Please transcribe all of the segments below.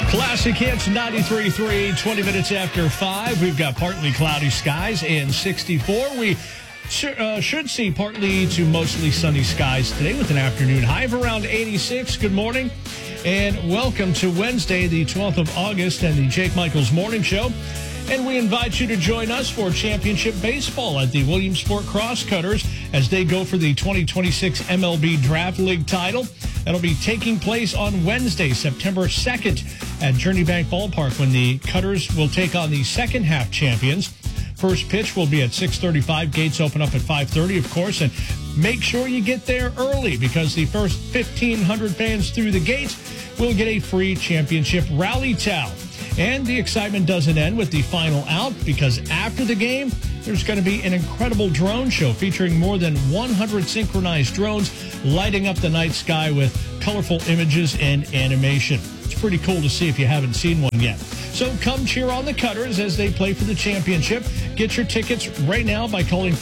Classic Hits 93.3, 20 minutes after 5. We've got partly cloudy skies and 64. We should see partly to mostly sunny skies today with an afternoon high of around 86. Good morning and welcome to Wednesday, the 12th of August, and the Jake Michaels Morning Show. And we invite you to join us for championship baseball at the Williamsport Crosscutters as they go for the 2026 MLB Draft League title. That'll be taking place on Wednesday, September 2nd at Journey Bank Ballpark when the Cutters will take on the second half champions. First pitch will be at 6:35. Gates open up at 5:30, of course. And make sure you get there early because the first 1,500 fans through the gates will get a free championship rally towel. And the excitement doesn't end with the final out because after the game, there's going to be an incredible drone show featuring more than 100 synchronized drones lighting up the night sky with colorful images and animation. It's pretty cool to see if you haven't seen one yet. So come cheer on the Cutters as they play for the championship. Get your tickets right now by calling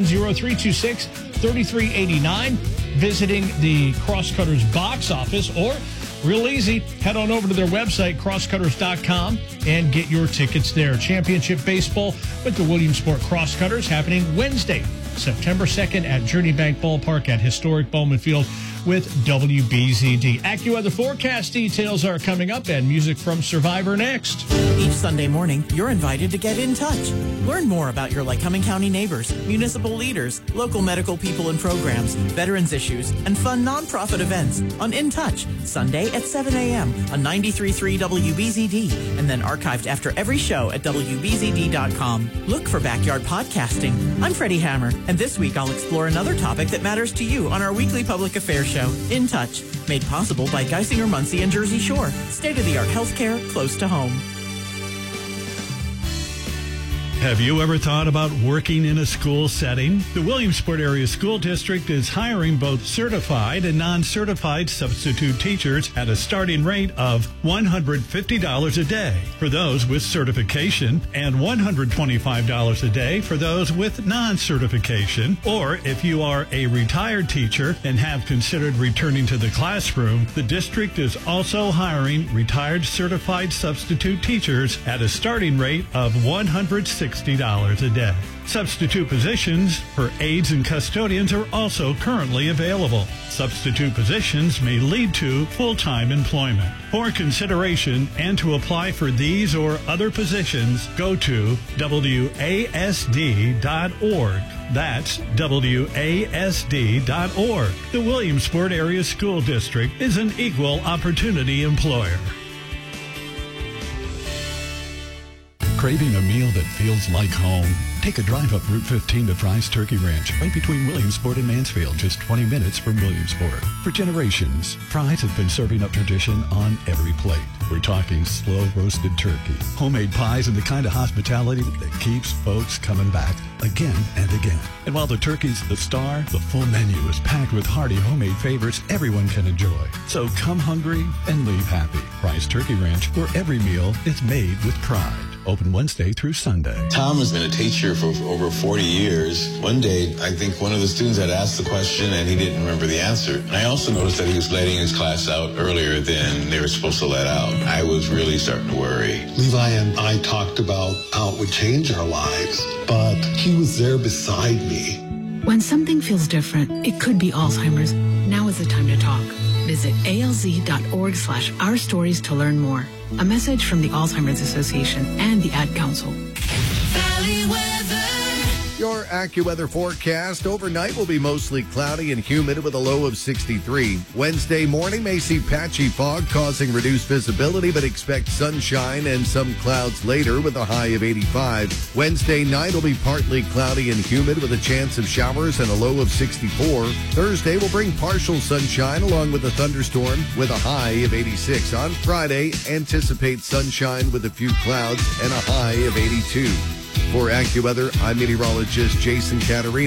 570-326-3389, visiting the Crosscutters box office, or real easy, head on over to their website, crosscutters.com, and get your tickets there. Championship baseball with the Williamsport Crosscutters happening Wednesday, September 2nd at Journey Bank Ballpark at historic Bowman Field with WBZD. AccuWeather forecast details are coming up and music from Survivor next. Each Sunday morning, you're invited to get in touch. Learn more about your Lycoming County neighbors, municipal leaders, local medical people and programs, veterans issues, and fun nonprofit events on In Touch, Sunday at 7 a.m. on 93.3 WBZD, and then archived after every show at WBZD.com. Look for Backyard Podcasting. I'm Freddie Hammer, and this week I'll explore another topic that matters to you on our weekly public affairs show, In Touch, made possible by Geisinger, Muncie, and Jersey Shore. State-of-the-art healthcare close to home. Have you ever thought about working in a school setting? The Williamsport Area School District is hiring both certified and non-certified substitute teachers at a starting rate of $150 a day for those with certification and $125 a day for those with non-certification. Or if you are a retired teacher and have considered returning to the classroom, the district is also hiring retired certified substitute teachers at a starting rate of $160 a day. Substitute positions for aides and custodians are also currently available. Substitute positions may lead to full-time employment. For consideration and to apply for these or other positions, go to WASD.org. That's WASD.org. The Williamsport Area School District is an equal opportunity employer. Craving a meal that feels like home? Take a drive up Route 15 to Fry's Turkey Ranch, right between Williamsport and Mansfield, just 20 minutes from Williamsport. For generations, Fry's has been serving up tradition on every plate. We're talking slow-roasted turkey, homemade pies, and the kind of hospitality that keeps folks coming back again and again. And while the turkey's the star, the full menu is packed with hearty homemade favorites everyone can enjoy. So come hungry and leave happy. Fry's Turkey Ranch, where every meal is made with pride. Open Wednesday through Sunday. Tom has been a teacher for over 40 years. One day, I think one of the students had asked the question and he didn't remember the answer. I also noticed that he was letting his class out earlier than they were supposed to let out. I was really starting to worry. Levi and I talked about how it would change our lives, but he was there beside me. When something feels different, it could be Alzheimer's. Now is the time to talk. Visit alz.org/ourstories to learn more. A message from the Alzheimer's Association and the Ad Council. Valley Weather. Your AccuWeather forecast overnight will be mostly cloudy and humid with a low of 63. Wednesday morning may see patchy fog causing reduced visibility, but expect sunshine and some clouds later with a high of 85. Wednesday night will be partly cloudy and humid with a chance of showers and a low of 64. Thursday will bring partial sunshine along with a thunderstorm with a high of 86. On Friday, anticipate sunshine with a few clouds and a high of 82. For AccuWeather, I'm meteorologist Jason Caterina.